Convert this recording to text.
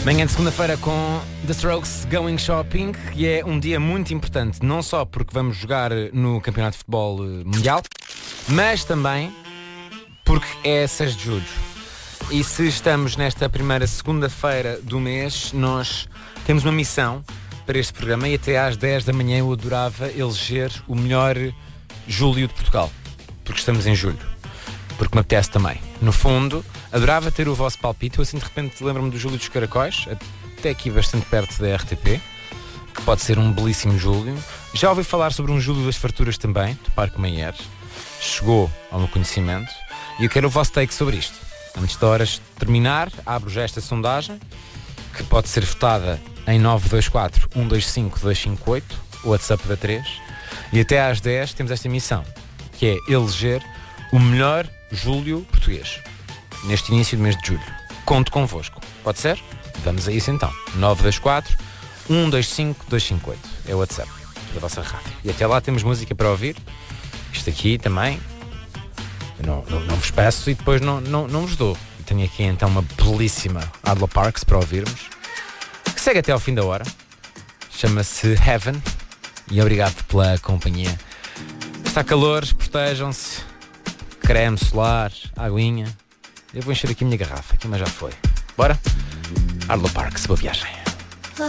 Manhã de segunda-feira com The Strokes Going Shopping, e é um dia muito importante, não só porque vamos jogar no Campeonato de Futebol Mundial, mas também porque é 6 de julho. E se estamos nesta primeira segunda-feira do mês, nós temos uma missão para este programa, e até às 10 da manhã eu adorava eleger o melhor Júlio de Portugal, porque estamos em julho, porque me apetece também. No fundo, adorava ter o vosso palpite. Eu assim de repente lembro-me do Júlio dos Caracóis, até aqui bastante perto da RTP, que pode ser um belíssimo Júlio. Já ouvi falar sobre um Júlio das Farturas também, do Parque Mayer. Chegou ao meu conhecimento e eu quero o vosso take sobre isto. Antes da hora de terminar, abro já esta sondagem, que pode ser votada em 924 125 258, o WhatsApp da 3, e até às 10 temos esta missão, que é eleger o melhor Júlio português neste início do mês de julho. Conto convosco. Pode ser? Vamos a isso então. 924 125 258 é o WhatsApp da vossa rádio. E até lá temos música para ouvir. Isto aqui também não vos peço e depois não vos dou. Tenho aqui então uma belíssima Adler Parks para ouvirmos, que segue até ao fim da hora. Chama-se Heaven. E obrigado pela companhia. Está calor, protejam-se. Creme solar, aguinha. Eu vou encher aqui a minha garrafa, aqui mas já foi. Bora? Adler Parks, boa viagem.